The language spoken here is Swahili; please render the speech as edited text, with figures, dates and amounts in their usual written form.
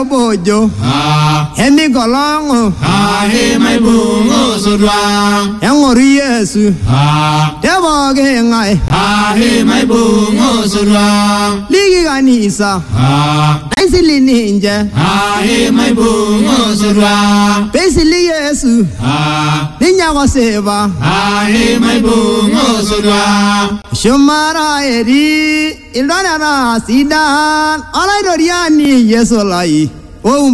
bojo emi golongo he mai bungo sudwa engori Yesu debo ge ngai he mai bungo sudwa ligi kanisa Naisili ninja he mai bungo sudwa Besili Yesu ninya waseva he mai bungo sudwa Shumara eri Indona na sidan Alai doriani Yesu lai